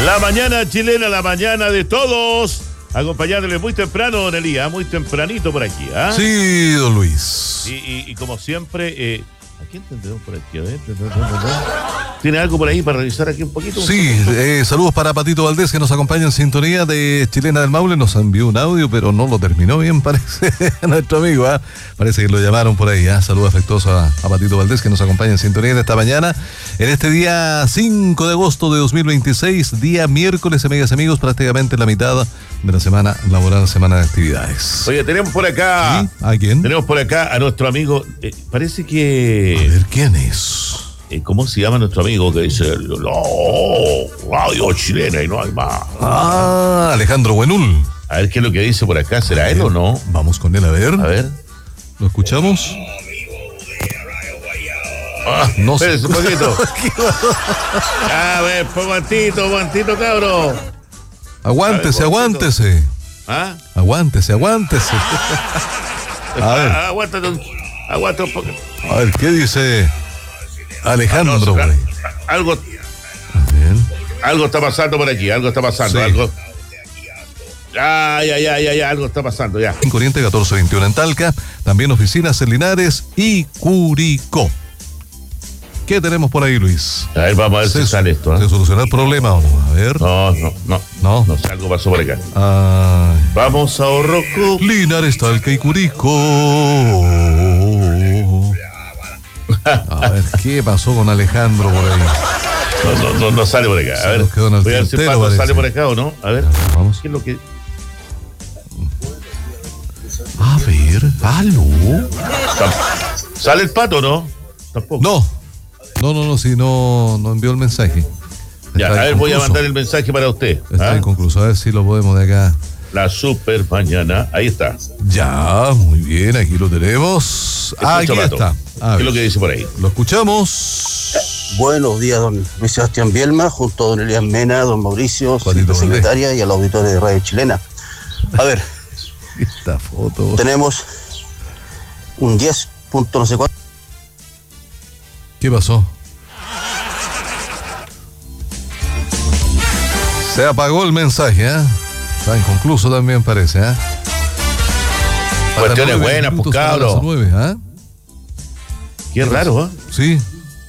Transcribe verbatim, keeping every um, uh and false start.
La mañana chilena, la mañana de todos. Acompañándole muy temprano, don Elías, muy tempranito por aquí. ¿Ah? Sí, don Luis. Y, y, y como siempre, eh, ¿a quién tendremos por aquí? A ver, ¿tiene algo por ahí para revisar aquí un poquito? Sí, eh, saludos para Patito Valdés, que nos acompaña en sintonía de Chilena del Maule. Nos envió un audio, pero no lo terminó bien, parece, nuestro amigo. ¿eh? Parece que lo llamaron por ahí. ¿eh? Saludos afectuosos a, a Patito Valdés, que nos acompaña en sintonía de esta mañana. En este día cinco de agosto de dos mil veintiséis, día miércoles, amigas y amigos, prácticamente la mitad de la semana laboral, semana de actividades. Oye, tenemos por acá. ¿Sí? ¿A quién? Tenemos por acá a nuestro amigo. Eh, parece que. A ver, ¿quién es? ¿Cómo se llama nuestro amigo que dice no, radio chilena y no hay más? Ah, Alejandro Buenul. A ver qué es lo que dice por acá, ¿será él o no? Vamos con él, a ver. A ver. ¿Lo escuchamos? Ah, no sé. Espérese un poquito. A ver, aguantito, aguantito, cabro. Aguántese, ver, aguántese. ¿Ah? Aguántese, aguántese. A ver. Ah, aguanta, aguanta un poco. A ver, ¿qué dice Alejandro? Ah, no, algo, Bien. algo está pasando por aquí, algo está pasando, Sí. algo. Ya, ya, ya, ya, ya, algo está pasando, ya. En Corriente catorce veintiuno en Talca, también oficinas en Linares y Curicó. ¿Qué tenemos por ahí, Luis? A ver, vamos a ver ¿Se, si sale esto. ¿eh? ¿Se soluciona el problema o no? A ver. No, no, no, No. no sé, algo pasó por acá. Ay. Vamos a Orroco. Linares, Talca y Curicó. A ver, ¿qué pasó con Alejandro por ahí? No, no, no, no sale por acá. A Se ver, nos quedó en el voy a ver si tintero, Pato parece. sale por acá o no. A ver, Vamos. ¿qué es lo que...? A ver, aló. ¿Sale el Pato o no? Tampoco. No, no, no, no, si no, no envió el mensaje. Ya, Está a ver, voy a inconcluso. mandar el mensaje para usted. Está ¿ah? inconcluso, a ver si lo podemos de acá. La super mañana. Ahí está. Ya, muy bien, aquí lo tenemos. Escucha, Aquí Pato. está. A ¿Qué es ver, lo que dice por ahí? lo escuchamos. Buenos días, don Luis Sebastián Bielma, junto a don Elías Mena, don Mauricio, Juanito secretaria y al auditorio de Radio Chilena. A ver, Esta foto. tenemos un diez punto no sé cuánto. ¿Qué pasó? Se apagó el mensaje, ¿eh? Está inconcluso también parece, ¿eh? Cuestiones buenas, pues, cabro. nueve, ¿eh? Qué raro, ¿eh? Sí,